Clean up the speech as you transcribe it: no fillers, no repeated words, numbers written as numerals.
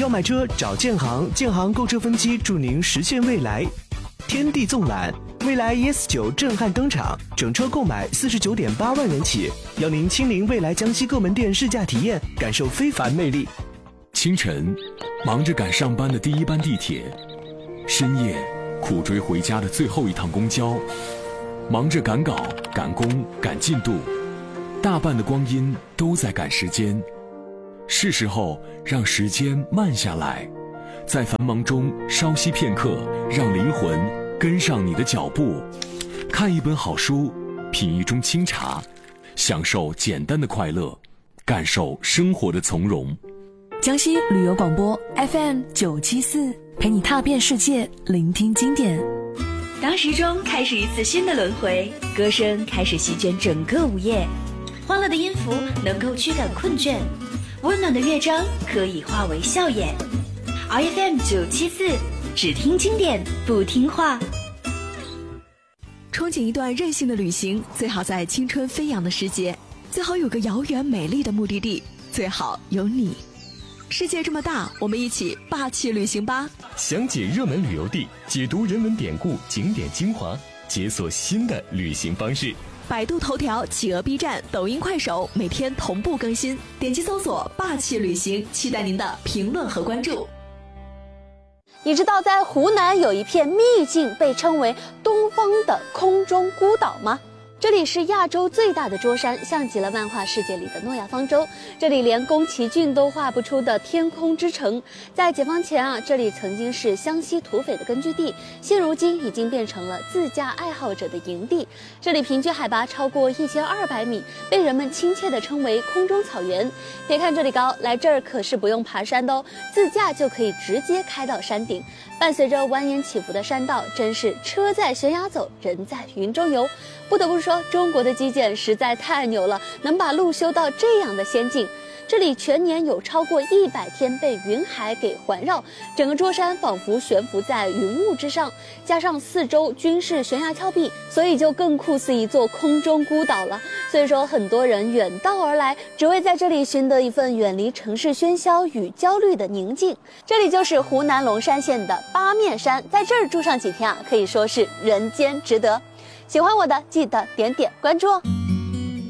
要买车找建行，建行购车分期助您实现未来。天地纵览，蔚来 ES9 震撼登场，整车购买49.8万元起，邀您亲临蔚来江西各门店试驾体验，感受非凡魅力。 清晨，忙着赶上班的第一班地铁；深夜，苦追回家的最后一趟公交；忙着赶稿、赶工、赶进度，大半的光阴都在赶时间。是时候让时间慢下来，在繁忙中稍息片刻，让灵魂跟上你的脚步。看一本好书，品一盅清茶，享受简单的快乐，感受生活的从容。 江西旅游广播 FM974，陪你踏遍世界，聆听经典。 当时钟开始一次新的轮回，歌声开始席卷整个午夜，欢乐的音符能够驱赶困倦，温暖的乐章可以化为笑颜。RFM974，只听经典不听话。 憧憬一段任性的旅行，最好在青春飞扬的时节，最好有个遥远美丽的目的地，最好有你。世界这么大，我们一起霸气旅行吧！ 详解热门旅游地，解读人文典故、景点精华，解锁新的旅行方式。 百度头条、企鹅 B 站、抖音、快手每天同步更新，点击搜索“霸气旅行”，期待您的评论和关注。 你知道在湖南有一片秘境被称为东方的空中孤岛吗？这里是亚洲最大的桌山，像极了漫画世界里的诺亚方舟。这里连宫崎骏都画不出的天空之城。在解放前啊，这里曾经是湘西土匪的根据地，现如今已经变成了自驾爱好者的营地。这里平均海拔超过1200米，被人们亲切地称为空中草原。别看这里高，来这儿可是不用爬山的哦，自驾就可以直接开到山顶。伴随着蜿蜒起伏的山道，真是车在悬崖走，人在云中游。不得不说，中国的基建实在太牛了，能把路修到这样的先进。这里全年有超过100天被云海给环绕，整个桌山仿佛悬浮在云雾之上，加上四周均是悬崖峭壁，所以就更酷似一座空中孤岛了。所以说，很多人远道而来，只为在这里寻得一份远离城市喧嚣与焦虑的宁静。这里就是湖南龙山县的八面山，在这儿住上几天啊，可以说是人间值得。喜欢我的记得点点关注哦。